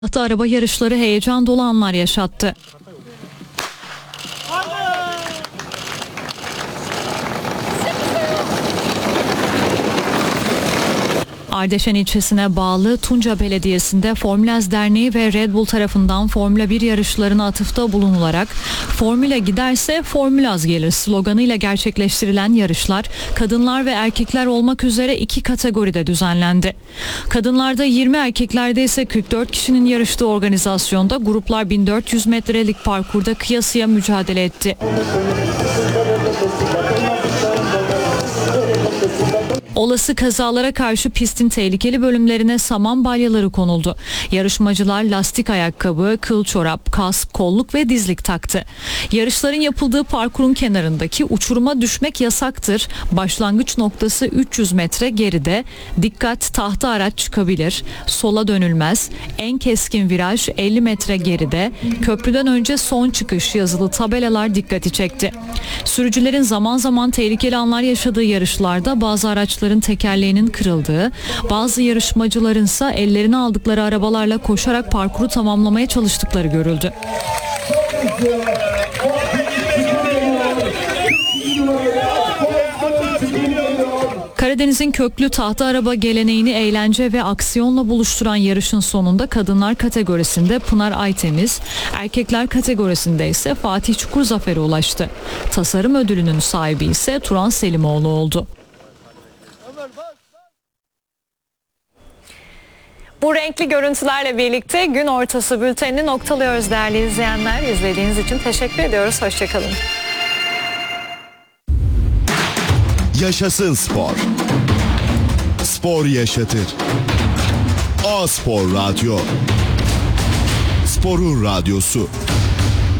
Araba yarışları heyecan dolu anlar yaşattı. Ardeşen ilçesine bağlı Tunca Belediyesi'nde Formülaz Derneği ve Red Bull tarafından Formula 1 yarışlarına atıfta bulunularak "Formüle giderse Formülaz gelir" sloganıyla gerçekleştirilen yarışlar kadınlar ve erkekler olmak üzere 2 kategoride düzenlendi. Kadınlarda 20, erkeklerde ise 44 kişinin yarıştığı organizasyonda gruplar 1400 metrelik parkurda kıyasıya mücadele etti. Olası kazalara karşı pistin tehlikeli bölümlerine saman balyaları konuldu. Yarışmacılar lastik ayakkabı, kıl çorap, kask, kolluk ve dizlik taktı. Yarışların yapıldığı parkurun kenarındaki "uçuruma düşmek yasaktır" başlangıç noktası 300 metre geride, "dikkat tahta araç çıkabilir", "sola dönülmez", "en keskin viraj 50 metre geride", "köprüden önce son çıkış" yazılı tabelalar dikkati çekti. Sürücülerin zaman zaman tehlikeli anlar yaşadığı yarışlarda bazı araçların tekerleğinin kırıldığı, bazı yarışmacıların ise ellerine aldıkları arabalarla koşarak parkuru tamamlamaya çalıştıkları görüldü. Karadeniz'in köklü tahta araba geleneğini eğlence ve aksiyonla buluşturan yarışın sonunda kadınlar kategorisinde Pınar Aytemiz, erkekler kategorisinde ise Fatih Çukur zafere ulaştı. Tasarım ödülünün sahibi ise Turan Selimoğlu oldu. Bu renkli görüntülerle birlikte gün ortası bültenini noktalıyoruz değerli izleyenler. İzlediğiniz için teşekkür ediyoruz. Hoşçakalın. Yaşasın spor. Spor yaşatır. A Spor Radyo. Sporun radyosu.